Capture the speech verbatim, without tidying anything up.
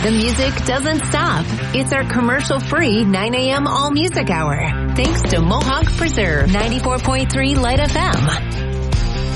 the music doesn't stop. It's our commercial-free nine a.m. All Music Hour. Thanks to Mohawk Preserve ninety-four point three Light F M.